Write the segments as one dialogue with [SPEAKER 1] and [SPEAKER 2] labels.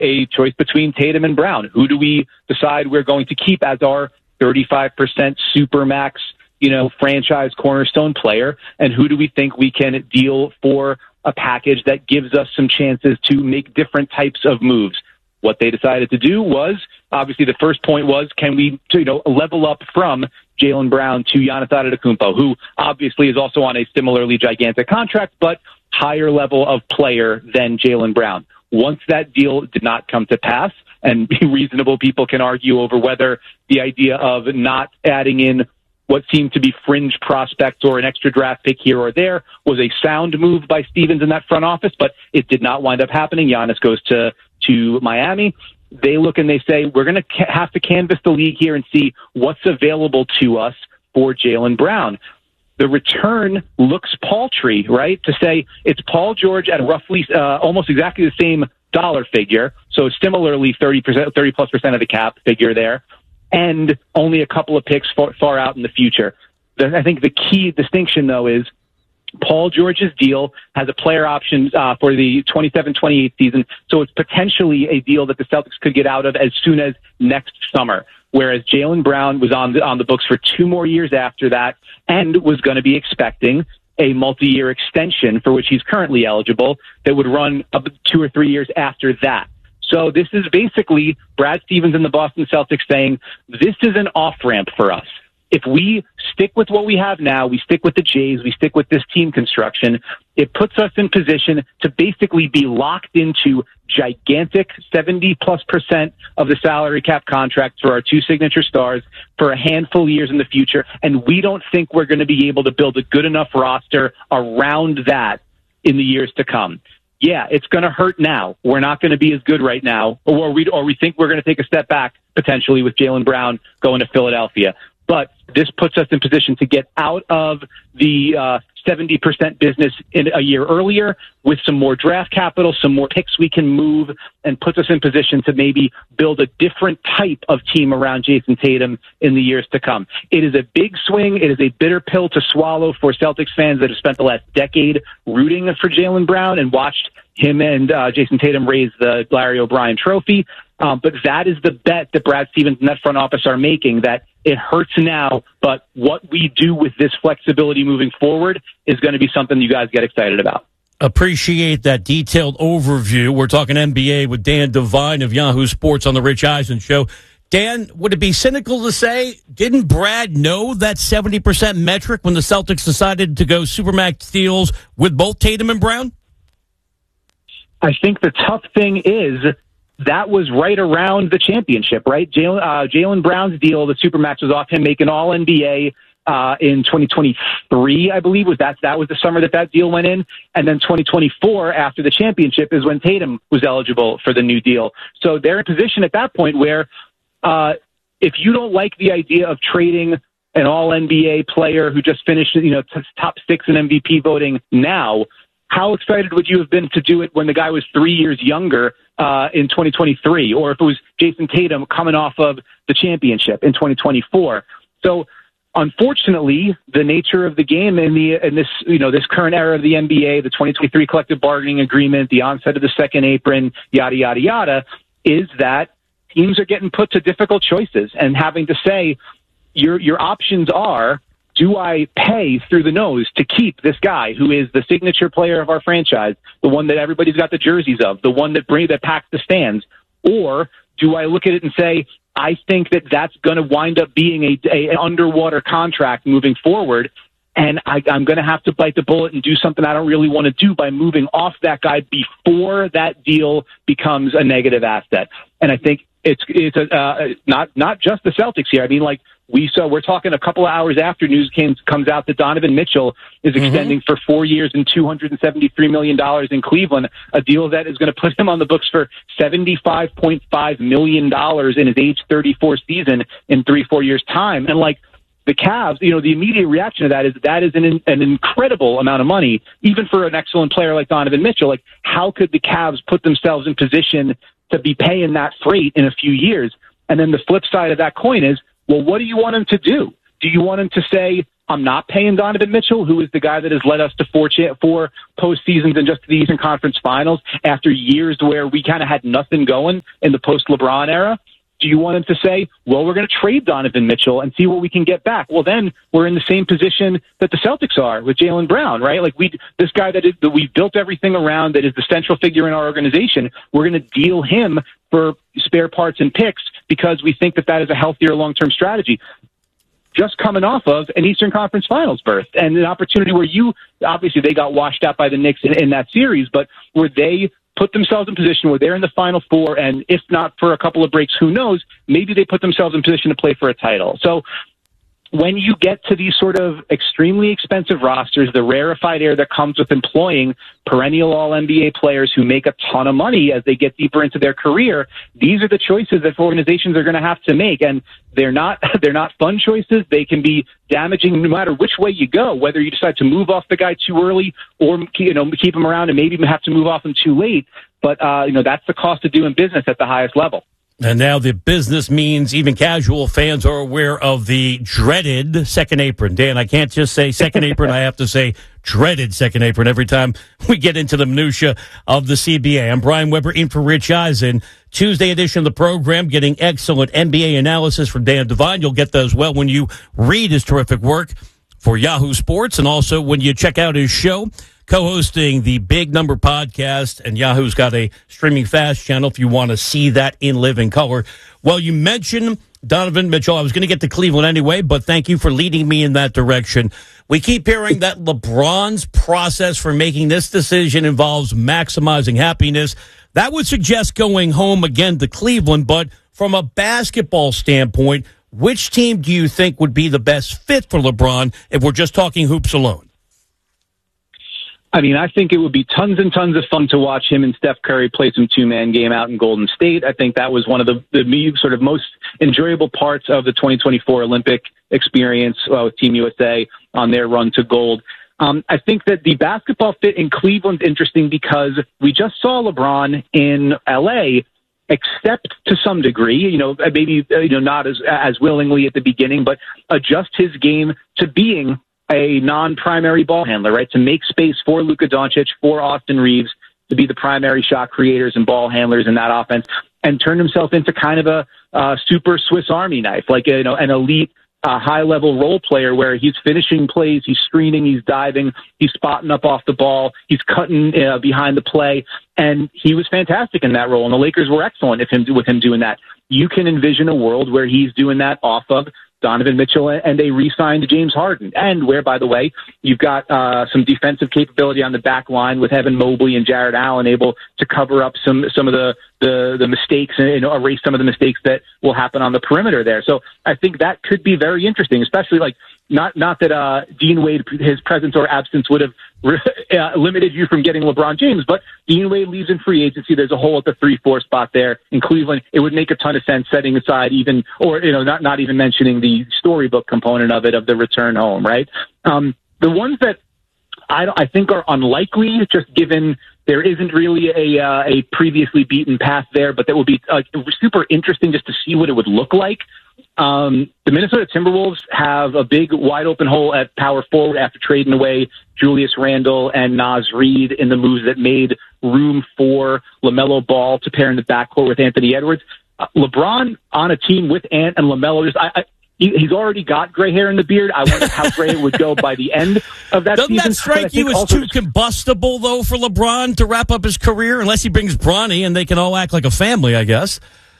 [SPEAKER 1] a choice between Tatum and Brown. Who do we decide we're going to keep as our 35% supermax, franchise cornerstone player? And who do we think we can deal for a package that gives us some chances to make different types of moves? What they decided to do was, obviously the first point was, can we level up from Jaylen Brown to Giannis Antetokounmpo, who obviously is also on a similarly gigantic contract, but higher level of player than Jaylen Brown. Once that deal did not come to pass, and reasonable people can argue over whether the idea of not adding in what seemed to be fringe prospects or an extra draft pick here or there was a sound move by Stevens in that front office, but it did not wind up happening. Giannis goes to Miami. They look and they say, we're going to have to canvass the league here and see what's available to us for Jaylen Brown. The return looks paltry, right? To say it's Paul George at roughly almost exactly the same dollar figure, so similarly 30+% of the cap figure there, and only a couple of picks far out in the future. I think the key distinction, though, is Paul George's deal has a player option for the 27-28 season, so it's potentially a deal that the Celtics could get out of as soon as next summer, whereas Jaylen Brown was on the books for 2 more years after that and was going to be expecting a multi-year extension for which he's currently eligible that would run up 2 or 3 years after that. So this is basically Brad Stevens and the Boston Celtics saying, this is an off-ramp for us. If we stick with what we have now, we stick with the Jays, we stick with this team construction, it puts us in position to basically be locked into gigantic 70+% of the salary cap contracts for our 2 signature stars for a handful of years in the future. And we don't think we're going to be able to build a good enough roster around that in the years to come. Yeah, it's going to hurt now. We're not going to be as good right now, or we think we're going to take a step back potentially with Jaylen Brown going to Philadelphia. But this puts us in position to get out of the 70% business in a year earlier with some more draft capital, some more picks we can move, and puts us in position to maybe build a different type of team around Jason Tatum in the years to come. It is a big swing. It is a bitter pill to swallow for Celtics fans that have spent the last decade rooting for Jaylen Brown and watched him and Jason Tatum raise the Larry O'Brien trophy. But that is the bet that Brad Stevens and that front office are making, that it hurts now, but what we do with this flexibility moving forward is going to be something you guys get excited about.
[SPEAKER 2] Appreciate that detailed overview. We're talking NBA with Dan Devine of Yahoo Sports on the Rich Eisen Show. Dan, would it be cynical to say, didn't Brad know that 70% metric when the Celtics decided to go Supermax deals with both Tatum and Brown?
[SPEAKER 1] I think the tough thing is that was right around the championship, right? Jaylen Brown's deal, the Supermax, was off him making All-NBA in 2023, I believe. That was the summer that deal went in. And then 2024, after the championship, is when Tatum was eligible for the new deal. So they're in position at that point where if you don't like the idea of trading an All-NBA player who just finished top 6 in MVP voting now, how excited would you have been to do it when the guy was 3 years younger in 2023, or if it was Jason Tatum coming off of the championship in 2024? So, unfortunately, the nature of the game in this current era of the NBA, the 2023 collective bargaining agreement, the onset of the second apron, yada yada yada, is that teams are getting put to difficult choices and having to say your options are, do I pay through the nose to keep this guy who is the signature player of our franchise, the one that everybody's got the jerseys of, the one that packs the stands? Or do I look at it and say, I think that's going to wind up being an underwater contract moving forward, and I'm going to have to bite the bullet and do something I don't really want to do by moving off that guy before that deal becomes a negative asset. And I think it's not just the Celtics here. I mean, like, we're talking a couple of hours after news comes out that Donovan Mitchell is extending for 4 years and $273 million in Cleveland, a deal that is going to put him on the books for $75.5 million in his age 34 season in 3-4 years' time. And like the Cavs, the immediate reaction to that is an incredible amount of money, even for an excellent player like Donovan Mitchell. Like, how could the Cavs put themselves in position to be paying that freight in a few years? And then the flip side of that coin is, well, what do you want him to do? Do you want him to say, I'm not paying Donovan Mitchell, who is the guy that has led us to four postseasons and just to the Eastern Conference Finals after years where we kind of had nothing going in the post-LeBron era. Do you want him to say, well, we're going to trade Donovan Mitchell and see what we can get back? Well, then we're in the same position that the Celtics are with Jaylen Brown, right? Like this guy that we've built everything around, that is the central figure in our organization, we're going to deal him for spare parts and picks because we think that is a healthier long-term strategy. Just coming off of an Eastern Conference Finals berth and an opportunity where obviously they got washed out by the Knicks in that series, but where they put themselves in position where they're in the Final Four, and if not for a couple of breaks, who knows, maybe they put themselves in position to play for a title. So when you get to these sort of extremely expensive rosters, the rarefied air that comes with employing perennial All-NBA players who make a ton of money as they get deeper into their career, these are the choices that organizations are going to have to make. And they're not fun choices. They can be damaging no matter which way you go, whether you decide to move off the guy too early or, keep him around and maybe even have to move off him too late. But, that's the cost of doing business at the highest level.
[SPEAKER 2] And now the business means even casual fans are aware of the dreaded second apron. Dan, I can't just say second apron. I have to say dreaded second apron every time we get into the minutia of the CBA. I'm Brian Weber in for Rich Eisen. Tuesday edition of the program, getting excellent NBA analysis from Dan Devine. You'll get that as well when you read his terrific work for Yahoo Sports and also when you check out his show. Co-hosting the Big Number podcast, and Yahoo's got a streaming fast channel if you want to see that in living color. Well, you mentioned Donovan Mitchell. I was going to get to Cleveland anyway, but thank you for leading me in that direction. We keep hearing that LeBron's process for making this decision involves maximizing happiness. That would suggest going home again to Cleveland, but from a basketball standpoint, which team do you think would be the best fit for LeBron if we're just talking hoops alone?
[SPEAKER 1] I mean, I think it would be tons and tons of fun to watch him and Steph Curry play some two-man game out in Golden State. I think that was one of the sort of most enjoyable parts of the 2024 Olympic experience with Team USA on their run to gold. I think that the basketball fit in Cleveland's interesting because we just saw LeBron in L.A. accept to some degree, maybe not as willingly at the beginning, but adjust his game to being a non-primary ball handler, right? To make space for Luka Doncic, for Austin Reeves, to be the primary shot creators and ball handlers in that offense, and turn himself into kind of a super Swiss Army knife, like an elite high-level role player where he's finishing plays, he's screening, he's diving, he's spotting up off the ball, he's cutting behind the play, and he was fantastic in that role. And the Lakers were excellent with him doing that. You can envision a world where he's doing that off of Donovan Mitchell and they re-signed James Harden, and where, by the way, you've got some defensive capability on the back line with Evan Mobley and Jared Allen able to cover up some of the mistakes and erase some of the mistakes that will happen on the perimeter there. So I think that could be very interesting, especially not that Dean Wade, his presence or absence would have limited you from getting LeBron James, but Dean Wade leaves in free agency. There's a hole at the 3-4 spot there in Cleveland. It would make a ton of sense setting aside not even mentioning the storybook component of it, of the return home, right? The ones that I think are unlikely, just given there isn't really a previously beaten path there, but that would be super interesting just to see what it would look like. The Minnesota Timberwolves have a big wide open hole at power forward after trading away Julius Randle and Naz Reid in the moves that made room for LaMelo Ball to pair in the backcourt with Anthony Edwards. LeBron on a team with Ant and LaMelo, he's already got gray hair in the beard. I wonder how gray it would go by the end of that season.
[SPEAKER 2] Doesn't that strike you as too combustible, though, for LeBron to wrap up his career, unless he brings Bronny and they can all act like a family, I guess?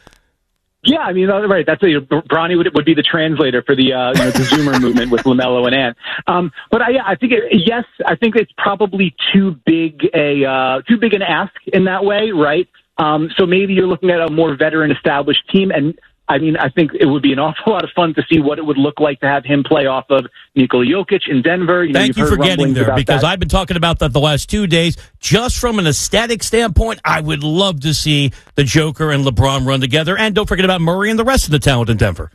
[SPEAKER 1] Yeah, I mean, right. That's Bronny would be the translator for the the Zoomer movement with LaMelo and Ant. But I think I think it's probably too big an ask in that way, right? So maybe you're looking at a more veteran established team, and I mean, I think it would be an awful lot of fun to see what it would look like to have him play off of Nikola Jokic in Denver.
[SPEAKER 2] Thank you for getting there, because I've been talking about that the last 2 days. Just from an aesthetic standpoint, I would love to see the Joker and LeBron run together. And don't forget about Murray and the rest of the talent in Denver.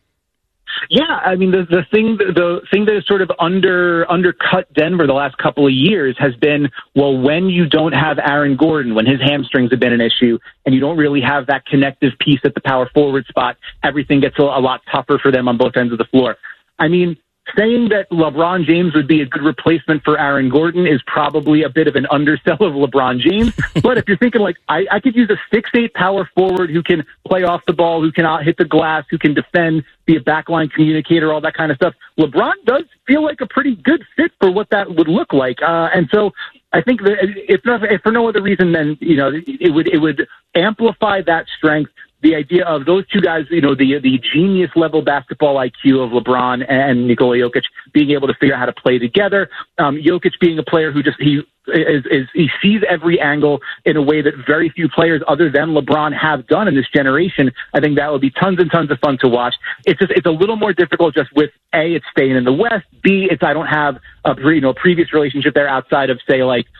[SPEAKER 1] Yeah, I mean, the thing that has sort of undercut Denver the last couple of years has been, well, when you don't have Aaron Gordon, when his hamstrings have been an issue, and you don't really have that connective piece at the power forward spot, everything gets a lot tougher for them on both ends of the floor. I mean, saying that LeBron James would be a good replacement for Aaron Gordon is probably a bit of an undersell of LeBron James. But if you're thinking like, I could use a 6'8" power forward who can play off the ball, who can hit the glass, who can defend, be a backline communicator, all that kind of stuff. LeBron does feel like a pretty good fit for what that would look like. And so I think that if for no other reason, then, it would amplify that strength. The idea of those two guys, the genius level basketball IQ of LeBron and Nikola Jokic being able to figure out how to play together. Jokic being a player who he sees every angle in a way that very few players other than LeBron have done in this generation. I think that would be tons and tons of fun to watch. It's a little more difficult just with A, it's staying in the West. B, I don't have a previous relationship there outside of say like,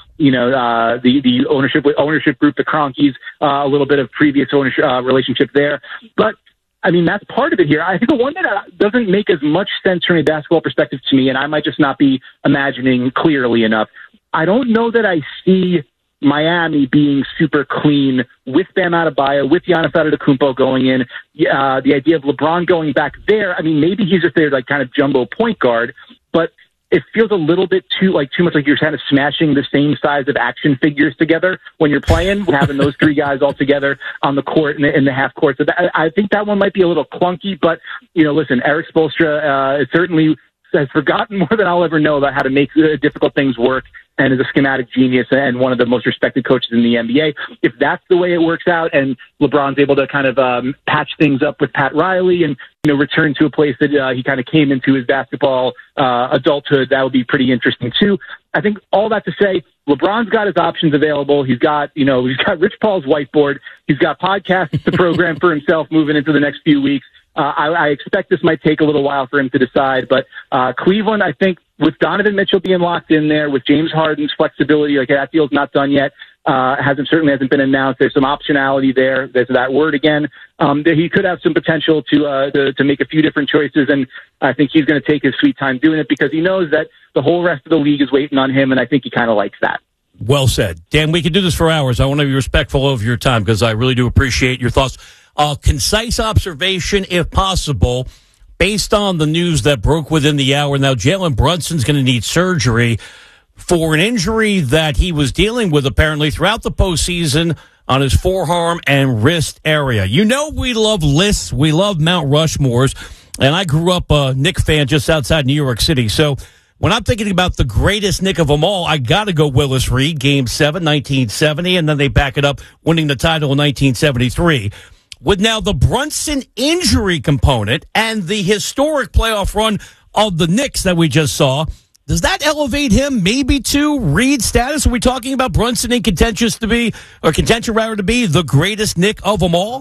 [SPEAKER 1] the ownership group, the Kroenkes, a little bit of previous ownership relationship there. But I mean, that's part of it here. I think the one that doesn't make as much sense from a basketball perspective to me, and I might just not be imagining clearly enough, I don't know that I see Miami being super clean with Bam Adebayo, with Giannis Antetokounmpo going in. The idea of LeBron going back there, I mean, maybe he's just there like kind of jumbo point guard, but it feels a little bit too much like you're kind of smashing the same size of action figures together when you're playing, having those three guys all together on the court in the half court. So I think that one might be a little clunky, but listen, Eric Spoelstra certainly has forgotten more than I'll ever know about how to make difficult things work, and is a schematic genius and one of the most respected coaches in the NBA. If that's the way it works out and LeBron's able to kind of patch things up with Pat Riley and return to a place that he kind of came into his basketball adulthood, that would be pretty interesting too. I think all that to say, LeBron's got his options available. He's got Rich Paul's whiteboard. He's got podcasts to program for himself moving into the next few weeks. I expect this might take a little while for him to decide, but Cleveland, I think, with Donovan Mitchell being locked in there, with James Harden's flexibility, like that deal's not done yet, certainly hasn't been announced. There's some optionality there. There's that word again. He could have some potential to make a few different choices, and I think he's going to take his sweet time doing it because he knows that the whole rest of the league is waiting on him, and I think he kind of likes that.
[SPEAKER 2] Well said. Dan, we could do this for hours. I want to be respectful of your time because I really do appreciate your thoughts. Concise observation, if possible, based on the news that broke within the hour. Now, Jalen Brunson's going to need surgery for an injury that he was dealing with apparently throughout the postseason on his forearm and wrist area. We love lists. We love Mount Rushmores. And I grew up a Knick fan just outside New York City. So when I'm thinking about the greatest Knick of them all, I got to go Willis Reed, Game 7, 1970, and then they back it up winning the title in 1973. With now the Brunson injury component and the historic playoff run of the Knicks that we just saw, does that elevate him maybe to Reed status? Are we talking about Brunson in contention to be the greatest Knick of them all?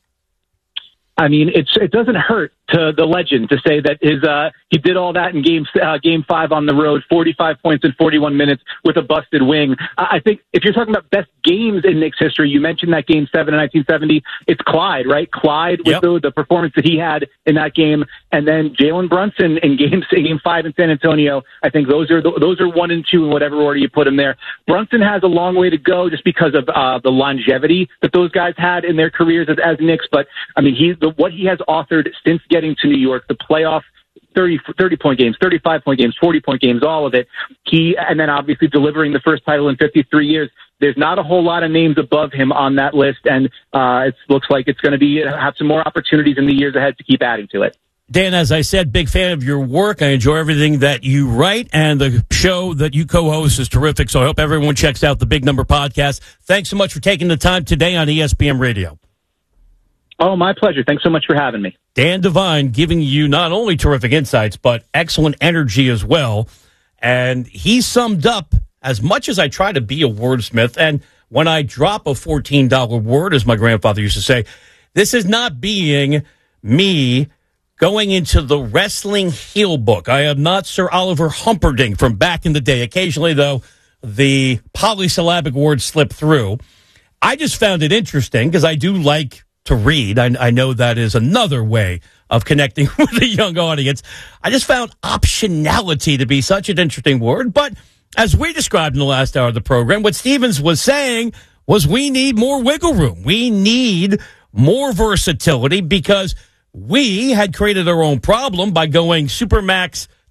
[SPEAKER 1] I mean, it doesn't hurt to the legend to say that he did all that in game 5 on the road, 45 points in 41 minutes with a busted wing. I think if you're talking about best games in Knicks history, you mentioned that Game 7 in 1970. It's Clyde, right? Clyde with the performance that he had in that game, and then Jalen Brunson in Game 5 in San Antonio. I think those are 1 and 2 in whatever order you put them there. Brunson has a long way to go just because of the longevity that those guys had in their careers as Knicks. But I mean, what he has authored since getting to New York, the playoff 30-point games, 35-point games, 40-point games, all of it. And then obviously delivering the first title in 53 years. There's not a whole lot of names above him on that list, and it looks like it's going to have some more opportunities in the years ahead to keep adding to it.
[SPEAKER 2] Dan, as I said, big fan of your work. I enjoy everything that you write, and the show that you co-host is terrific, so I hope everyone checks out the Big Number Podcast. Thanks so much for taking the time today on ESPN Radio.
[SPEAKER 1] Oh, my pleasure. Thanks so much for having me.
[SPEAKER 2] Dan Devine giving you not only terrific insights, but excellent energy as well. And he summed up, as much as I try to be a wordsmith, and when I drop a $14 word, as my grandfather used to say, this is not being me going into the wrestling heel book. I am not Sir Oliver Humperdinck from back in the day. Occasionally, though, the polysyllabic words slip through. I just found it interesting because I do like to read. I know that is another way of connecting with a young audience. I just found optionality to be such an interesting word. But as we described in the last hour of the program, what Stevens was saying was we need more wiggle room. We need more versatility because we had created our own problem by going Supermax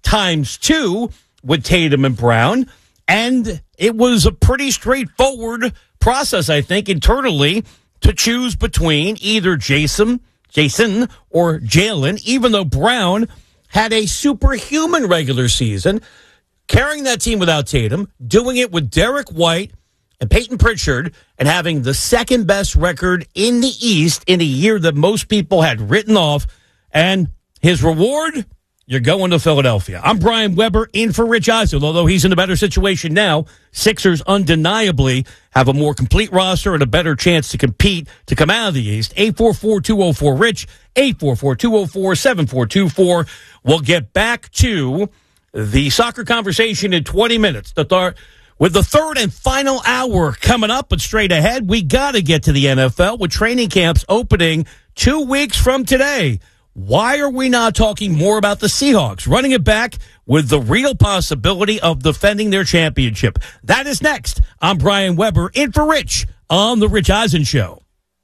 [SPEAKER 2] times 2 with Tatum and Brown. And it was a pretty straightforward process, I think, internally to choose between either Jason or Jalen, even though Brown had a superhuman regular season, carrying that team without Tatum, doing it with Derek White and Peyton Pritchard, and having the second best record in the East in a year that most people had written off. And his reward, you're going to Philadelphia. I'm Brian Weber, in for Rich Eisen. Although he's in a better situation now, Sixers undeniably have a more complete roster and a better chance to compete to come out of the East. 844-204-RICH, 844-204-7424. We'll get back to the soccer conversation in 20 minutes. With the third and final hour coming up, but straight ahead, we got to get to the NFL with training camps opening 2 weeks from today. Why are we not talking more about the Seahawks running it back with the real possibility of defending their championship? That is next. I'm Brian Weber, in for Rich on The Rich Eisen Show.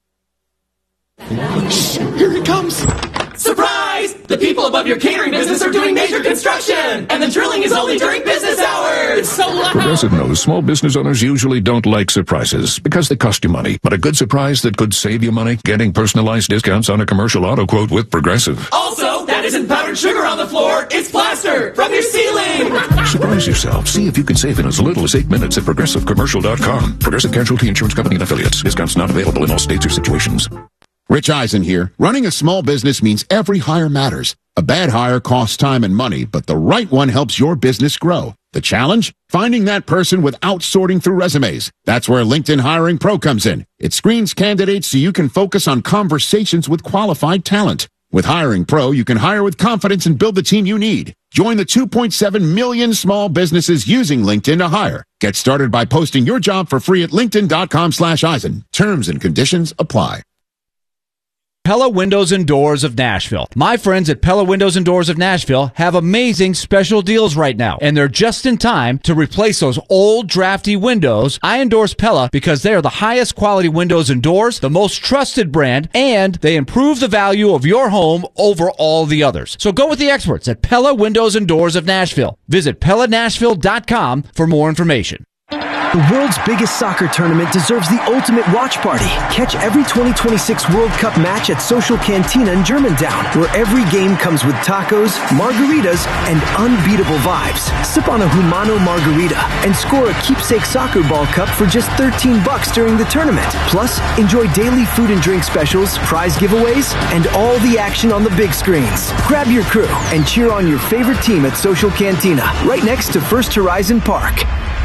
[SPEAKER 3] Shh, here he comes. Surprise! The people above your catering business are doing major construction, and the drilling is only during business hours. It's so loud.
[SPEAKER 4] Progressive knows small business owners usually don't like surprises because they cost you money. But a good surprise that could save you money? Getting personalized discounts on a commercial auto quote with Progressive.
[SPEAKER 3] Also, that isn't powdered sugar on the floor. It's plaster from your ceiling.
[SPEAKER 4] Surprise yourself. See if you can save in as little as 8 minutes at ProgressiveCommercial.com. Progressive Casualty Insurance Company and Affiliates. Discounts not available in all states or situations.
[SPEAKER 5] Rich Eisen here. Running a small business means every hire matters. A bad hire costs time and money, but the right one helps your business grow. The challenge? Finding that person without sorting through resumes. That's where LinkedIn Hiring Pro comes in. It screens candidates so you can focus on conversations with qualified talent. With Hiring Pro, you can hire with confidence and build the team you need. Join the 2.7 million small businesses using LinkedIn to hire. Get started by posting your job for free at linkedin.com/Eisen. Terms and conditions apply.
[SPEAKER 6] Pella Windows and Doors of Nashville. My friends at Pella Windows and Doors of Nashville have amazing special deals right now, and they're just in time to replace those old drafty windows. I endorse Pella because they are the highest quality windows and doors, the most trusted brand, and they improve the value of your home over all the others. So go with the experts at Pella Windows and Doors of Nashville. Visit PellaNashville.com for more information.
[SPEAKER 7] The world's biggest soccer tournament deserves the ultimate watch party. Catch every 2026 World Cup match at Social Cantina in Germantown, where every game comes with tacos, margaritas, and unbeatable vibes. Sip on a Humano margarita and score a keepsake soccer ball cup for just $13 during the tournament. Plus, enjoy daily food and drink specials, prize giveaways, and all the action on the big screens. Grab your crew and cheer on your favorite team at Social Cantina, right next to First Horizon Park.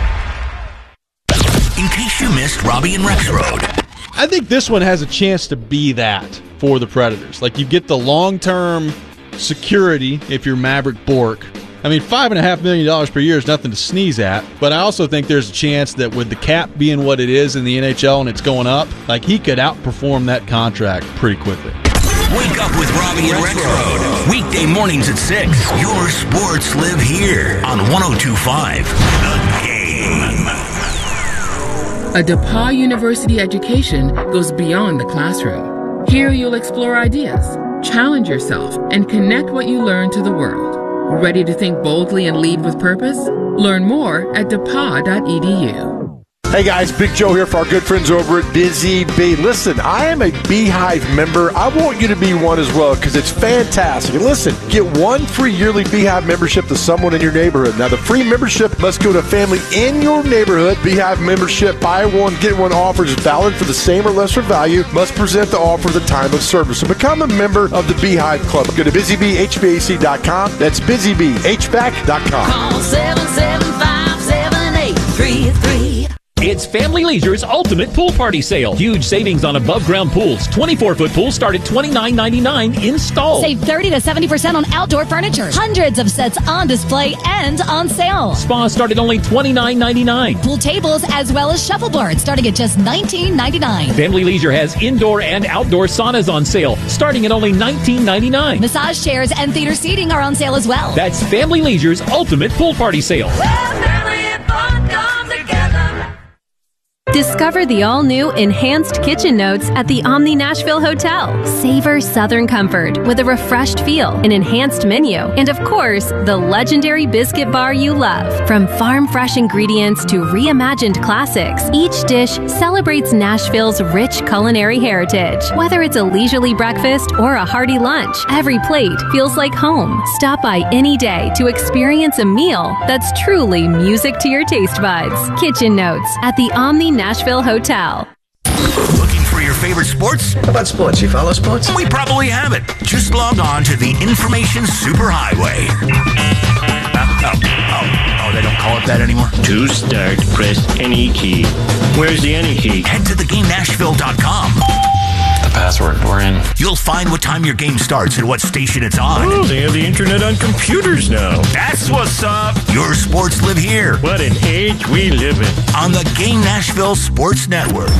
[SPEAKER 8] In case you missed Robbie and Rex Road.
[SPEAKER 9] I think this one has a chance to be that for the Predators. Like, you get the long-term security if you're Maverick Bourque. I mean, $5.5 million per year is nothing to sneeze at, but I also think there's a chance that with the cap being what it is in the NHL and it's going up, like, he could outperform that contract pretty quickly.
[SPEAKER 8] Wake up with Robbie and Rex Road. Weekday mornings at 6. Your sports live here on 102.5 The Game.
[SPEAKER 10] A DePauw University education goes beyond the classroom. Here you'll explore ideas, challenge yourself, and connect what you learn to the world. Ready to think boldly and lead with purpose? Learn more at depaw.edu.
[SPEAKER 11] Hey guys, Big Joe here for our good friends over at Busy Bee. Listen, I am a Beehive member. I want you to be one as well because it's fantastic. And listen, get one free yearly Beehive membership to someone in your neighborhood. Now, the free membership must go to a family in your neighborhood. Beehive membership, buy one, get one offers is valid for the same or lesser value. Must present the offer at the time of service. So become a member of the Beehive Club. Go to busybhvac.com. That's busybhvac.com.
[SPEAKER 12] Call 775-7833.
[SPEAKER 13] It's Family Leisure's Ultimate Pool Party Sale. Huge savings on above-ground pools. 24-foot pools start at $29.99 installed.
[SPEAKER 14] Save 30 to 70% on outdoor furniture. Hundreds of sets on display and on sale.
[SPEAKER 13] Spas start at only $29.99.
[SPEAKER 14] Pool tables as well as shuffleboards starting at just $19.99.
[SPEAKER 13] Family Leisure has indoor and outdoor saunas on sale starting at only $19.99.
[SPEAKER 14] Massage chairs and theater seating are on sale as well.
[SPEAKER 13] That's Family Leisure's Ultimate Pool Party Sale.
[SPEAKER 12] Well, family and fun come together. Discover the all-new Enhanced Kitchen Notes at the Omni Nashville Hotel. Savor Southern comfort with a refreshed feel, an enhanced menu, and of course, the legendary biscuit bar you love. From farm-fresh ingredients to reimagined classics, each dish celebrates Nashville's rich culinary heritage. Whether it's a leisurely breakfast or a hearty lunch, every plate feels like home. Stop by any day to experience a meal that's truly music to your taste buds. Kitchen Notes at the Omni Nashville Hotel.
[SPEAKER 8] Looking for your favorite sports?
[SPEAKER 15] How about sports? You follow sports?
[SPEAKER 8] We probably have it. Just log on to the Information Superhighway. Oh, they don't call it that anymore?
[SPEAKER 16] To start, press any key. Where's the any key?
[SPEAKER 8] Head to theGameNashville.com.
[SPEAKER 16] The password, we're in.
[SPEAKER 8] You'll find what time your game starts and what station it's on.
[SPEAKER 16] Oh, they have the internet on computers now.
[SPEAKER 8] That's what's up. Your sports live here.
[SPEAKER 16] What an age we live in.
[SPEAKER 8] On the Game Nashville Sports Network.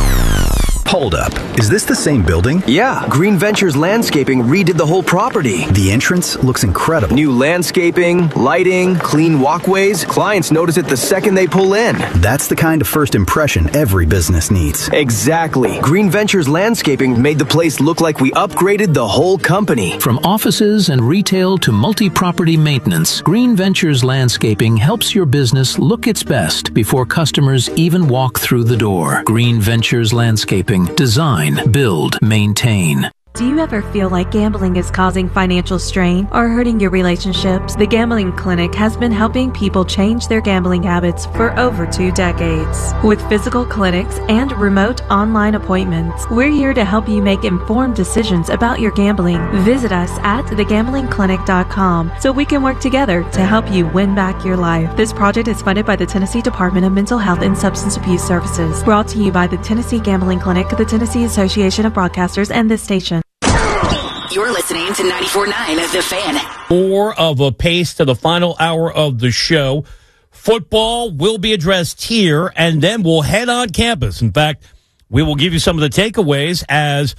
[SPEAKER 17] Hold up. Is this the same building?
[SPEAKER 15] Yeah. Green Ventures Landscaping redid the whole property.
[SPEAKER 17] The entrance looks incredible.
[SPEAKER 15] New landscaping, lighting, clean walkways. Clients notice it the second they pull in.
[SPEAKER 17] That's the kind of first impression every business needs.
[SPEAKER 15] Exactly. Green Ventures Landscaping made the place look like we upgraded the whole company.
[SPEAKER 18] From offices and retail to multi-property maintenance, Green Ventures Landscaping helps your business look its best before customers even walk through the door. Green Ventures Landscaping. Design, build, maintain.
[SPEAKER 19] Do you ever feel like gambling is causing financial strain or hurting your relationships? The Gambling Clinic has been helping people change their gambling habits for over 2 decades. With physical clinics and remote online appointments, we're here to help you make informed decisions about your gambling. Visit us at thegamblingclinic.com so we can work together to help you win back your life. This project is funded by the Tennessee Department of Mental Health and Substance Abuse Services. Brought to you by the Tennessee Gambling Clinic, the Tennessee Association of Broadcasters, and this station.
[SPEAKER 20] You're listening to 94.9 The Fan.
[SPEAKER 2] More of a pace to the final hour of the show. Football will be addressed here, and then we'll head on campus. In fact, we will give you some of the takeaways as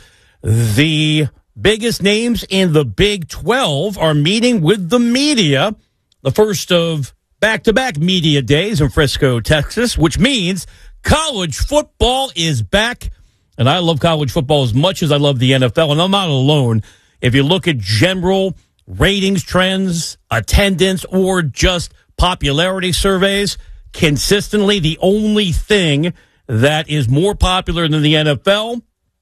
[SPEAKER 2] the biggest names in the Big 12 are meeting with the media. The first of back-to-back media days in Frisco, Texas, which means college football is back. And I love college football as much as I love the NFL, and I'm not alone. If you look at general ratings trends, attendance, or just popularity surveys, consistently the only thing that is more popular than the NFL,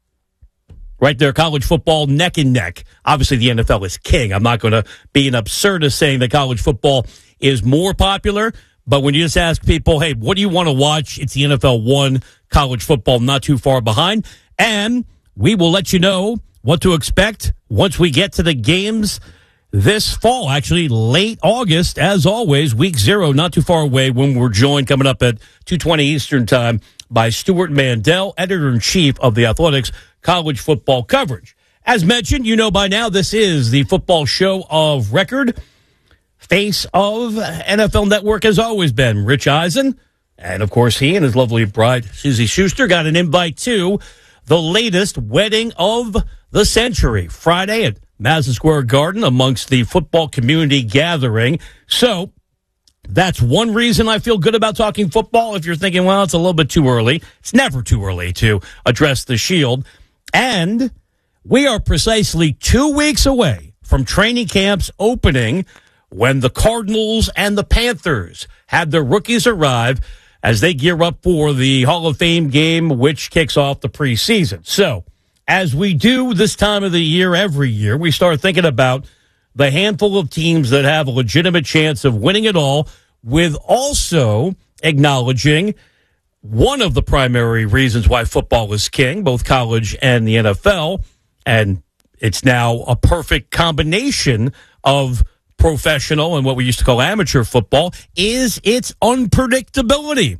[SPEAKER 2] right there, college football neck and neck. Obviously, the NFL is king. I'm not going to be an absurdist saying that college football is more popular. But when you just ask people, hey, what do you want to watch? It's the NFL 1, college football not too far behind. And we will let you know what to expect once we get to the games this fall. Actually, late August, as always, week 0, not too far away, when we're joined coming up at 2:20 Eastern time by Stuart Mandel, editor-in-chief of the Athletics college football coverage. As mentioned, you know by now, this is the football show of record. Face of NFL Network has always been Rich Eisen. And, of course, he and his lovely bride, Susie Schuster, got an invite to the latest wedding of the century, Friday at Madison Square Garden amongst the football community gathering. So that's one reason I feel good about talking football. If you're thinking, well, it's a little bit too early, it's never too early to address the Shield. And we are precisely 2 weeks away from training camps opening when the Cardinals and the Panthers have their rookies arrive as they gear up for the Hall of Fame game, which kicks off the preseason. So, as we do this time of the year every year, we start thinking about the handful of teams that have a legitimate chance of winning it all, with also acknowledging one of the primary reasons why football is king, both college and the NFL, and it's now a perfect combination of professional and what we used to call amateur football, is its unpredictability.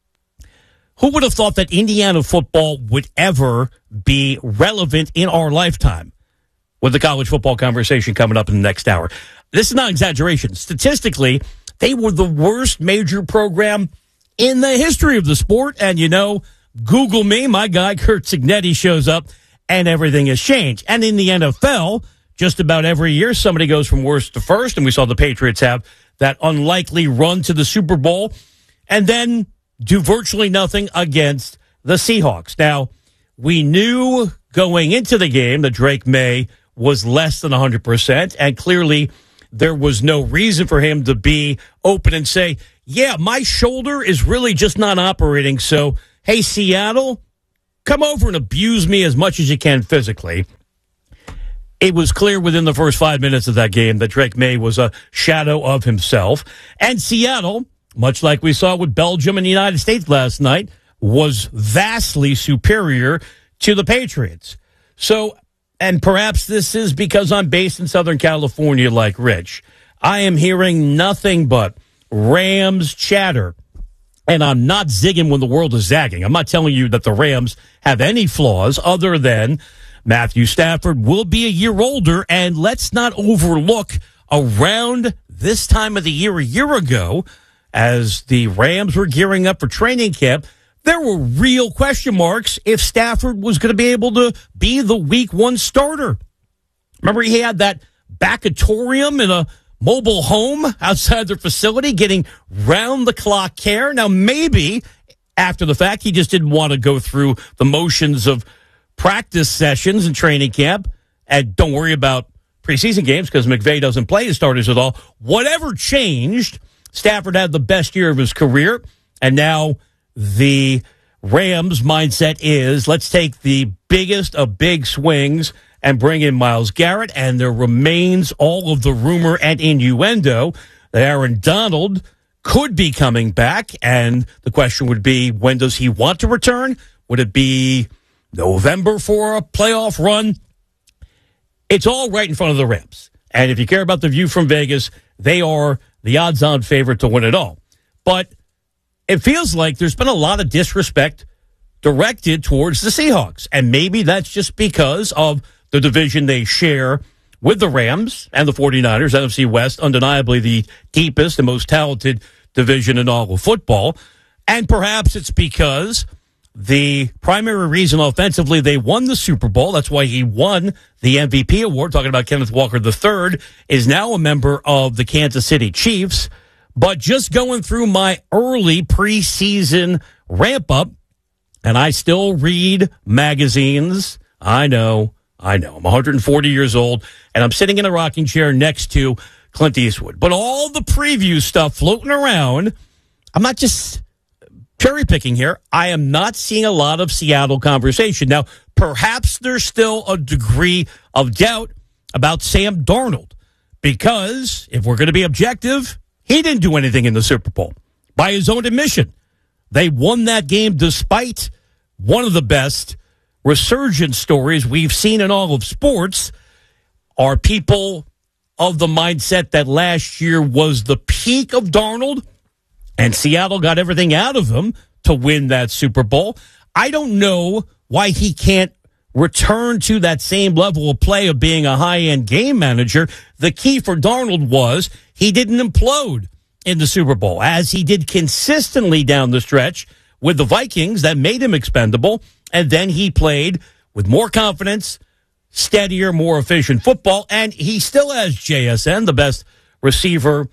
[SPEAKER 2] Who would have thought that Indiana football would ever be relevant in our lifetime? With the college football conversation coming up in the next hour. This is not exaggeration. Statistically, they were the worst major program in the history of the sport. And, you know, Google me, my guy Kurt Cignetti shows up, and everything has changed. And in the NFL, just about every year, somebody goes from worst to first, and we saw the Patriots have that unlikely run to the Super Bowl. And then do virtually nothing against the Seahawks. Now, we knew going into the game that Drake May was less than 100%, and clearly there was no reason for him to be open and say, yeah, my shoulder is really just not operating, so, hey, Seattle, come over and abuse me as much as you can physically. It was clear within the first 5 minutes of that game that Drake May was a shadow of himself. And Seattle, much like we saw with Belgium and the United States last night, was vastly superior to the Patriots. So, and perhaps this is because I'm based in Southern California like Rich. I am hearing nothing but Rams chatter. And I'm not zigging when the world is zagging. I'm not telling you that the Rams have any flaws other than Matthew Stafford will be a year older. And let's not overlook around this time of the year a year ago, as the Rams were gearing up for training camp, there were real question marks if Stafford was going to be able to be the week one starter. Remember, he had that backatorium in a mobile home outside their facility getting round-the-clock care. Now, maybe after the fact, he just didn't want to go through the motions of practice sessions and training camp. And don't worry about preseason games because McVay doesn't play his starters at all. Whatever changed, Stafford had the best year of his career, and now the Rams' mindset is, let's take the biggest of big swings and bring in Myles Garrett, and there remains all of the rumor and innuendo that Aaron Donald could be coming back, and the question would be, when does he want to return? Would it be November for a playoff run? It's all right in front of the Rams, and if you care about the view from Vegas, they are the odds-on favorite to win it all. But it feels like there's been a lot of disrespect directed towards the Seahawks. And maybe that's just because of the division they share with the Rams and the 49ers. NFC West, undeniably the deepest and most talented division in all of football. And perhaps it's because the primary reason offensively they won the Super Bowl, that's why he won the MVP award, talking about Kenneth Walker III, is now a member of the Kansas City Chiefs. But just going through my early preseason ramp-up, and I still read magazines. I know. I'm 140 years old, and I'm sitting in a rocking chair next to Clint Eastwood. But all the preview stuff floating around, I'm not just cherry-picking here. I am not seeing a lot of Seattle conversation. Now, perhaps there's still a degree of doubt about Sam Darnold, because if we're going to be objective, he didn't do anything in the Super Bowl. By his own admission, they won that game despite one of the best resurgence stories we've seen in all of sports. Are people of the mindset that last year was the peak of Darnold and Seattle got everything out of him to win that Super Bowl? I don't know why he can't return to that same level of play of being a high-end game manager. The key for Darnold was he didn't implode in the Super Bowl, as he did consistently down the stretch with the Vikings that made him expendable, and then he played with more confidence, steadier, more efficient football, and he still has JSN, the best receiver,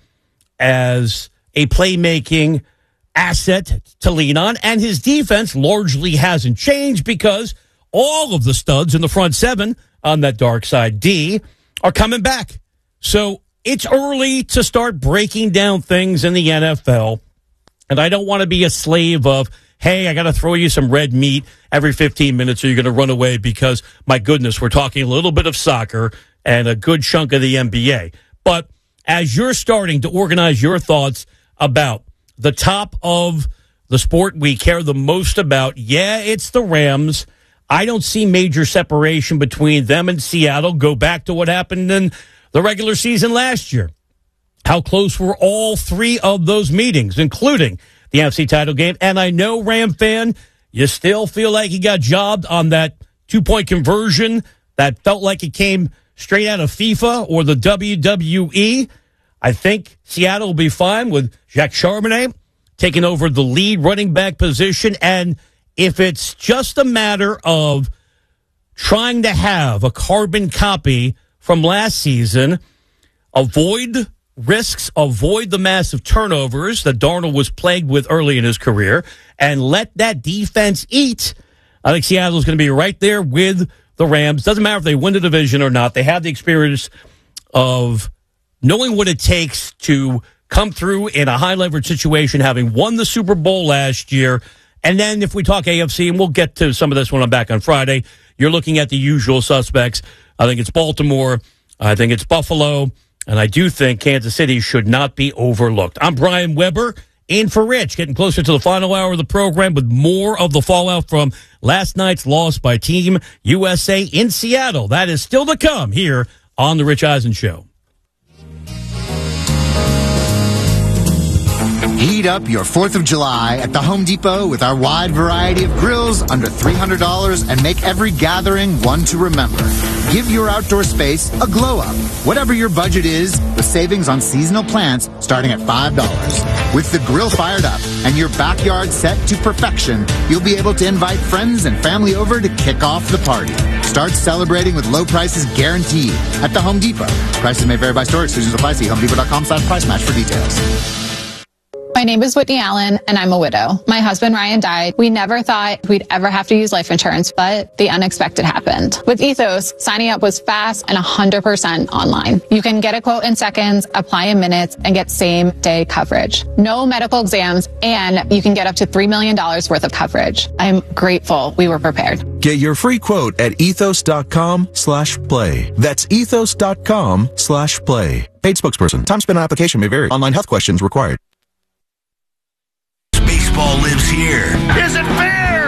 [SPEAKER 2] as a playmaking asset to lean on, and his defense largely hasn't changed because all of the studs in the front seven on that dark side D are coming back. So it's early to start breaking down things in the NFL, and I don't want to be a slave of, hey, I got to throw you some red meat every 15 minutes or you're going to run away because, my goodness, we're talking a little bit of soccer and a good chunk of the NBA. But as you're starting to organize your thoughts about the top of the sport we care the most about, yeah, it's the Rams. I don't see major separation between them and Seattle. Go back to what happened in the regular season last year. How close were all three of those meetings, including the NFC title game? And I know, Ram fan, you still feel like he got jobbed on that 2-point conversion that felt like it came straight out of FIFA or the WWE. I think Seattle will be fine with Jacques Charbonnet taking over the lead running back position. And if it's just a matter of trying to have a carbon copy from last season, avoid risks, avoid the massive turnovers that Darnold was plagued with early in his career, and let that defense eat, I think Seattle's going to be right there with the Rams. Doesn't matter if they win the division or not. They have the experience of knowing what it takes to come through in a high-leverage situation, having won the Super Bowl last year. And then if we talk AFC, and we'll get to some of this when I'm back on Friday, you're looking at the usual suspects. I think it's Baltimore. I think it's Buffalo. And I do think Kansas City should not be overlooked. I'm Brian Weber, in for Rich, getting closer to the final hour of the program with more of the fallout from last night's loss by Team USA in Seattle. That is still to come here on The Rich Eisen Show.
[SPEAKER 21] Heat up your 4th of July at the Home Depot with our wide variety of grills under $300 and make every gathering one to remember. Give your outdoor space a glow up, whatever your budget is, with savings on seasonal plants starting at $5. With the grill fired up and your backyard set to perfection, you'll be able to invite friends and family over to kick off the party. Start celebrating with low prices guaranteed at the Home Depot. Prices may vary by store. Exclusions apply. See HomeDepot.com/price match for details.
[SPEAKER 22] My name is Whitney Allen, and I'm a widow. My husband, Ryan, died. We never thought we'd ever have to use life insurance, but the unexpected happened. With Ethos, signing up was fast and 100% online. You can get a quote in seconds, apply in minutes, and get same-day coverage. No medical exams, and you can get up to $3 million worth of coverage. I'm grateful we were prepared.
[SPEAKER 23] Get your free quote at ethos.com/play. That's ethos.com/play. Paid spokesperson. Time spent on application may vary. Online health questions required.
[SPEAKER 8] Baseball lives here.
[SPEAKER 3] Is it fair?